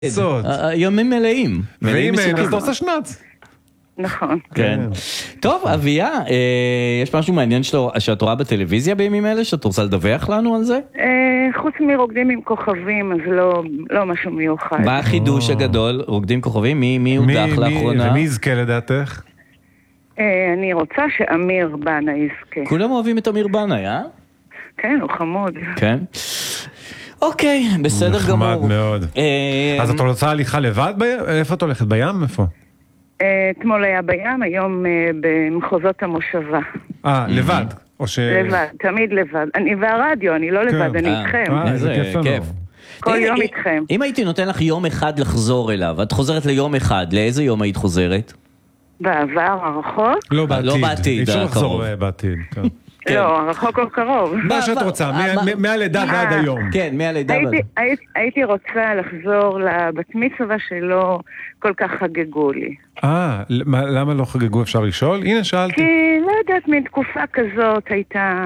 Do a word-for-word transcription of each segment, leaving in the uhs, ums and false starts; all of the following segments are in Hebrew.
ימים מלאים. ואם אתה עושה שנץ. נכון. כן. טוב, אביה, יש משהו מעניין שאת רואה בטלוויזיה בימים אלה, שאת רוצה לדווח לנו על זה? חוץ מרוקדים עם כוכבים, אז לא משהו מיוחד. מה החידוש הגדול? רוקדים כוכבים? מי הודח לאחרונה? ומי יזכה לדעתך? אני רוצה שאמיר בנה יזכה. כולם אוהבים את אמיר בנה, אה? כן, הוא חמוד. כן. אוקיי, בסדר גמור. נחמד מאוד. אז את רוצה הליכה לבד? איפה את הולכת? בים? איפה? אתמול היה בים, היום במחוזות המושבה. אה, לבד? לבד, תמיד לבד. אני והרדיו, אני לא לבד, אני איתכם. איזה כיף. כל יום איתכם. אם הייתי נותן לך יום אחד לחזור אליו, את חוזרת ליום אחד, לאיזה יום היית חוזרת? בעבר, הרחוק? לא בעתיד. אי אפשר לחזור בעתיד, כן. לא, הרחוק או קרוב. מה שאת רוצה, מהלידה ועד היום. כן, מהלידה ועד. הייתי רוצה לחזור לבת מצווה שלא כל כך חגגו לי. אה, למה לא חגגו? אפשר לשאול? הנה, שאלתי. כי לא יודעת, מן תקופה כזאת הייתה,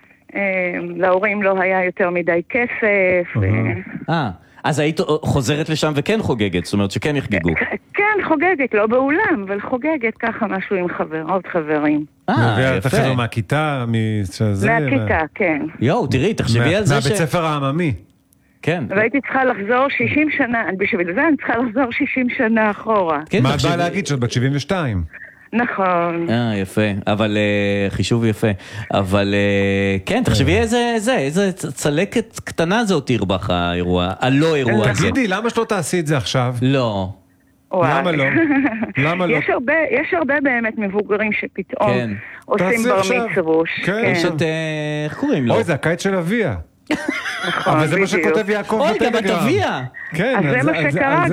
להורים לא היה יותר מדי כסף. אה, אז היית חוזרת לשם וכן חוגגת, זאת אומרת שכן יחגגו. כן, חוגגת, לא באולם, אבל חוגגת ככה משהו עם חברות חברים. אה, יפה. תחזור מהכיתה, מהכיתה, כן. יואו, תראי, תחשבי על זה ש... מהבית ספר העממי. כן. והייתי צריכה לחזור שישים שנה, בשביל זה אני צריכה לחזור שישים שנה אחורה. מה את באה להגיד שאת בת שבעים ושתיים? נכון. אה, יפה, אבל חישוב יפה. אבל כן, תחשבי איזה, איזה צלקת קטנה זה אותיר בך האירוע, הלא אירוע הזה. תגידי, למה שלא תעשי את זה עכשיו? לא. למה לא? למה לא? יש הרבה, יש הרבה באמת מבוגרים שפתאום עושים בר מצווש. יש את, איך קוראים לו? אוי, זה הקיץ של אביה. אבל זה מה שכותב יעקב בטלגרם. אוי, גם את אביה. אז זה מה שקרה,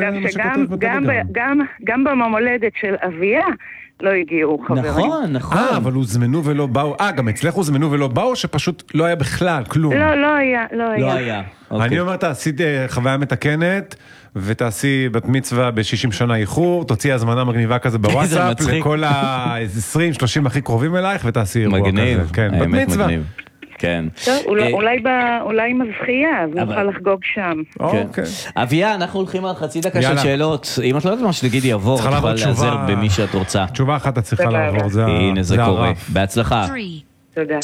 גם במולדת של אביה לא הגיעו חברים. נכון, נכון. אה, אבל הוזמנו ולא באו. אה, גם אצלך הוזמנו ולא באו, שפשוט לא היה בכלל, כלום. לא, לא היה, לא היה. לא היה. אני אומר, תעשי חוויה מתקנת, ותעשי בת מצווה ב-שישים שנה איחור, תוציא הזמנה מגניבה כזה בוואטסאפ, לכל ה-עשרים שלושים הכי קרובים אלייך, ותעשי אירוע כזה. מגניב, האמת מגניב. כן. טוב, אולי עם הזכייה, אז נוכל לחגוג שם. אוקיי. אביה, אנחנו הולכים על חצי דקה של שאלות. אם את לא יודעת מה שתגיד יעבור, את יכולה לעזר במי שאת רוצה. תשובה אחת את צריכה לעבור, זה הרף. הנה, זה קורה. בהצלחה. תודה.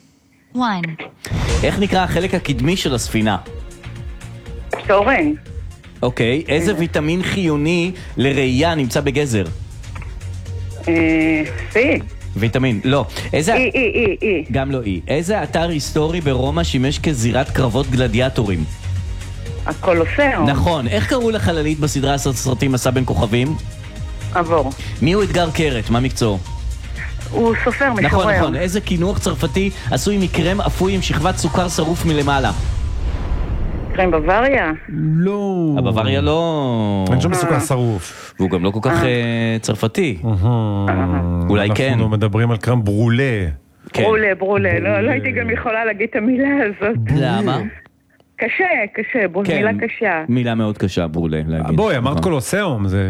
איך נקרא החלק הקדמי של הספינה? תורן. אוקיי, איזה ויטמין חיוני לראייה נמצא בגזר? סי. ויטמין, לא. איזה... אי, אי, אי, אי. גם לא אי. איזה אתר היסטורי ברומא שימש כזירת קרבות גלדיאטורים? הקולוסיאום. נכון. איך קראו לחללית בסדרה הסרטים מסע בין כוכבים? עבור. מי הוא אתגר קרת? מה מקצועו? הוא סופר, משורר. נכון, נכון. איזה קינוח צרפתי עשוי מקרם אפוי עם שכבת סוכר שרוף מלמעלה? קרם בוואריה? לא. הבוואריה לא... אין שם סוכר שרוף. והוא גם לא כל כך צרפתי. אולי כן. אנחנו מדברים על קרם ברולה. ברולה, ברולה. לא הייתי גם יכולה להגיד את המילה הזאת. למה? קשה, קשה. מילה קשה. מילה מאוד קשה, ברולה. בואי, אמרת קולוסיאום, זה...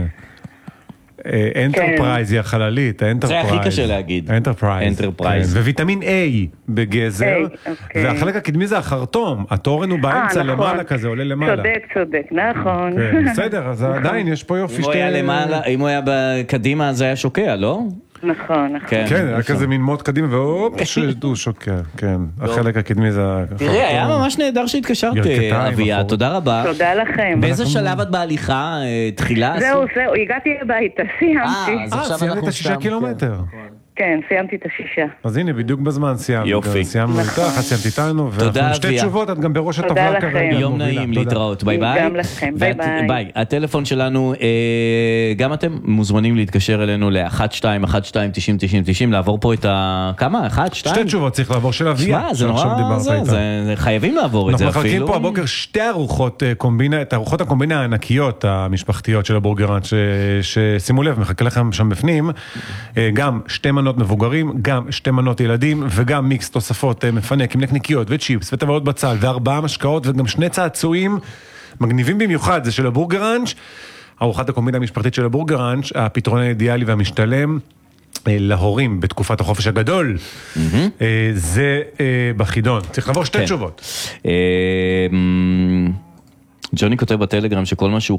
אנטרפרייז היא החללית, האנטרפרייז. זה הכי קשה להגיד. אנטרפרייז. וויטמין A בגזר, והחלק הקדמי זה החרטום, התורן הוא באמצע למעלה כזה, עולה למעלה. צודק, צודק, נכון. בסדר, אז עדיין יש פה יופי. אם הוא היה בקדימה זה היה שוקע, לא? נכון, נכון. כן, היה כזה מין מות קדימה, והופ, שהוא שוקע, כן. החלק הקדמי זה... תראה, היה ממש נהדר שהתקשרת, אביה, תודה רבה. תודה לכם. באיזה שלב את בהליכה? תחילה? זהו, זהו, הגעתי הביתה, סיימתי. אה, סיימת את השישה קילומטר. כן, סיימתי את השישה. אז הנה, בדיוק בזמן סיימת. יופי. סיימנו איתך, סיימת איתנו. תודה, אביה. שתי תשובות, את גם בראש הטבלה כרגע. תודה לכם. יום נעים, להתראות. ביי ביי. גם לכם, ביי ביי. ביי. הטלפון שלנו, גם אתם מוזמנים להתקשר אלינו ל-אחת שתיים אחת שתיים תשעים תשעים תשעים, לעבור פה את ה... כמה? אחת, שתיים? שתי תשובות צריך לעבור של אביה. שמע, זה נורא, זה חייבים לעבור את זה אפילו. אנחנו מחלקים פה הבוקר שתי ארוחות קומבינה, את ארוחות הקומבינה הענקיות המשפחתיות של הבורגראנץ' ששימו לב, מחכה לכם שם בפנים, גם שתי מנות מבוגרים, גם שתי מנות ילדים, וגם מיקס תוספות מפנק עם נקניקיות וצ'יפס וטבעות בצל, וארבעה משקאות, וגם שני צעצועים מגניבים במיוחד, זה של הבורגראנץ', ארוחת הקומבינה המשפחתית של הבורגראנץ', הפתרון האידיאלי והמשתלם להורים בתקופת החופש הגדול, זה בחידון. צריך לעבור שתי תשובות. ג'וני כותב בטלגרם שכל מה שהוא